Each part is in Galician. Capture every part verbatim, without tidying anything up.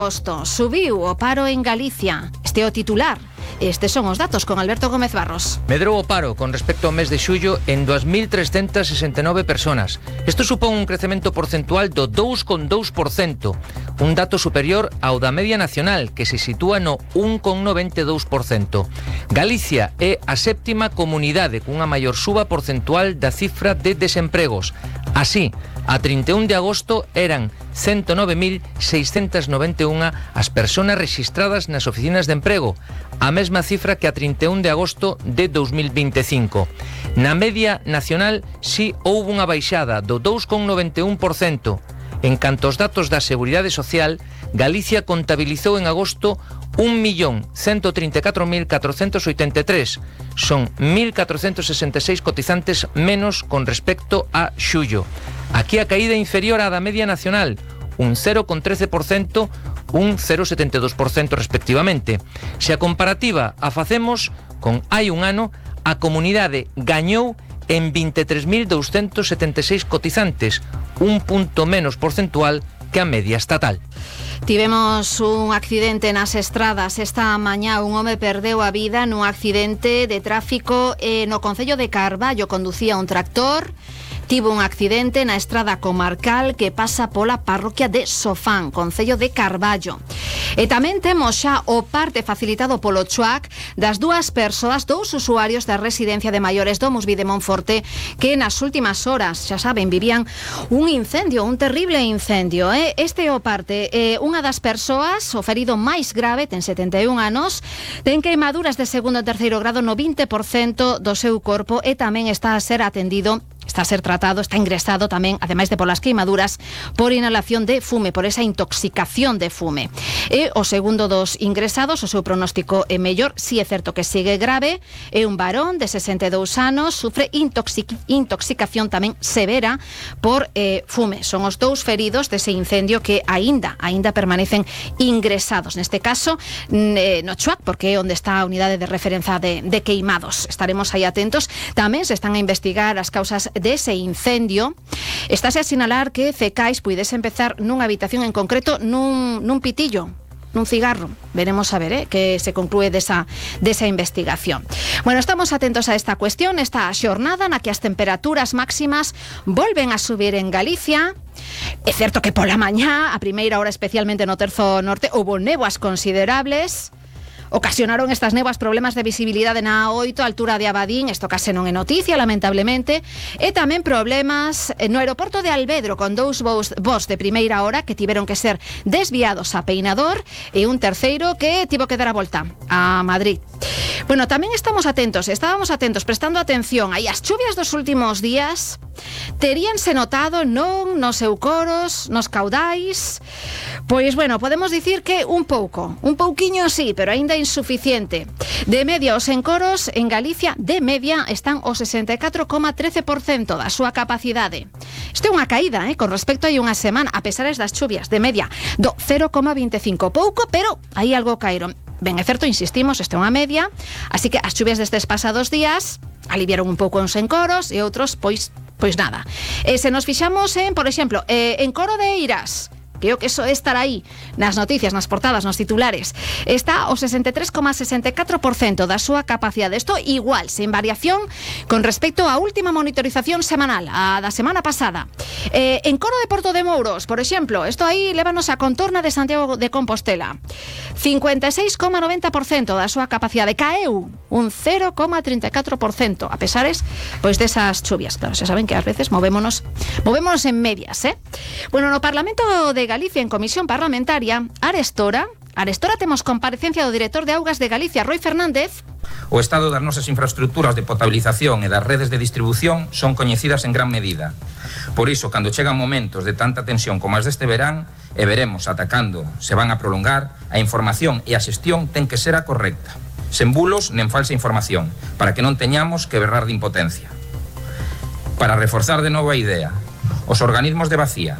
Agosto subiu o paro en Galicia. Este é o titular. Estes son os datos con Alberto Gómez Barros. Medrou o paro con respecto ao mes de xullo en dous mil trescentas sesenta e nove personas. Isto supón un crecemento porcentual do dous coma dous por cento, un dato superior ao da media nacional, que se sitúa no un coma noventa e dous por cento. Galicia é a séptima comunidade cunha maior suba porcentual da cifra de desempregos. Así, a trinta e un de agosto eran ciento nove mil seiscentas noventa e un as persoas rexistradas nas oficinas de emprego, a mesma cifra que a trinta e un de agosto de dous mil vinte e cinco. Na media nacional si houve unha baixada do dous coma noventa e un por cento. En canto aos datos da Seguridade Social, Galicia contabilizou en agosto un millón ciento trinta e catro mil catrocentos oitenta e tres. Son mil catrocentos sesenta e seis cotizantes menos con respecto a xullo. Aquí a caída inferior á da media nacional, un cero coma trece por cento, un cero coma setenta e dous por cento respectivamente. Se a comparativa a facemos con hai un ano, a comunidade gañou en vinte e tres mil douscentos setenta e seis cotizantes, un punto menos porcentual que a media estatal. Tivemos un accidente nas estradas esta mañá. Un home perdeu a vida nun accidente de tráfico eh, no concello de Carballo. Conducía un tractor, tivo un accidente na estrada comarcal que pasa pola parroquia de Sofán, concello de Carballo. E tamén temos xa o parte facilitado polo CHUAC das dúas persoas, dous usuarios da residencia de maiores do Musví de Monforte, que nas últimas horas, xa saben, vivían un incendio, un terrible incendio. Eh? Este é o parte. Eh, unha das persoas, o ferido máis grave, ten setenta e un anos, ten queimaduras de segundo e terceiro grado no vinte por cento do seu corpo e tamén está a ser atendido, está a ser tratado, está ingresado tamén, ademais de polas queimaduras, por inhalación de fume, por esa intoxicación de fume. E o segundo dos ingresados, o seu pronóstico é mellor. Si é certo que sigue grave, é un varón de sesenta e dous anos, sufre intoxic intoxicación tamén severa por eh, fume. Son os dous feridos dese incendio que aínda, aínda permanecen ingresados, neste caso eh, no CHUAC, porque é onde está a unidade de referencia de, de queimados. Estaremos aí atentos. Tamén se están a investigar as causas dese incendio. Estáse a sinalar que Cecais puidese empezar nunha habitación en concreto, nun, nun pitillo, nun cigarro. Veremos a ver eh, que se conclúe desa, desa investigación. Bueno, estamos atentos a esta cuestión, esta xornada na que as temperaturas máximas volven a subir en Galicia. É certo que pola mañá, a primeira hora especialmente no terzo norte, houve néboas considerables. Ocasionaron estas néboas problemas de visibilidade na A oito, altura de Abadín. Isto case non é noticia, lamentablemente. E tamén problemas no aeroporto de Alvedro, con dous voos, voos de primeira hora que tiveron que ser desviados a Peinador e un terceiro que tivo que dar a volta a Madrid. Bueno, tamén estamos atentos, estábamos atentos, prestando atención aí as chuvias dos últimos días. Teríanse notado non nos eucoros, nos caudais. Pois, bueno, podemos dicir que un pouco, un pouquiño sí, pero aínda insuficiente. De media, os encoros en Galicia, de media, están o sesenta e catro coma trece por cento da súa capacidade. Isto é unha caída, eh, con respecto a unha semana, a pesar das chuvias, de media, do cero coma veinticinco. Pouco, pero aí algo caeron. Ben, é certo, insistimos, isto é unha media, así que as chuvias destes pasados días aliviaron un pouco uns encoros e outros, pois, pois nada. E se nos fixamos en, por exemplo, eh, encoro de Eirás, creo que eso é estar aí nas noticias, nas portadas, nos titulares, está o sesenta e tres coma sesenta e catro por cento da súa capacidade. Isto igual, sen variación con respecto á última monitorización semanal, a da semana pasada. Eh, en Coro de Porto de Mouros, por exemplo, isto aí lévanos a contorna de Santiago de Compostela, cincuenta e seis coma noventa por cento da súa capacidade, caeu un cero coma trinta e catro por cento, a pesares pois desas chuvias. Claro, se saben que ás veces movémonos movémonos en medias, eh? Bueno, no Parlamento de Galicia, en comisión parlamentaria, arestora, arestora temos comparecencia do director de Augas de Galicia, Roi Fernández. O estado das nosas infraestructuras de potabilización e das redes de distribución son coñecidas en gran medida. Por iso, cando chegan momentos de tanta tensión como as deste verán, e veremos atacando se van a prolongar, a información e a xestión ten que ser a correcta, sen bulos nen falsa información, para que non teñamos que berrar de impotencia. Para reforzar de novo a idea, os organismos de vacía,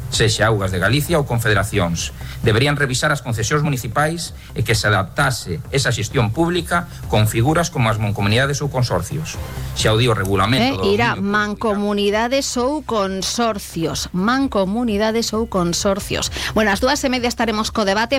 sexa Augas de Galicia ou Confederacións. Deberían revisar as concesións municipais e que se adaptase esa xestión pública con figuras como as mancomunidades ou consorcios. Xa o di o regulamento... Eh, irá, mancomunidades ou consorcios. Mancomunidades ou consorcios. Bueno, ás dúas e media estaremos co debate.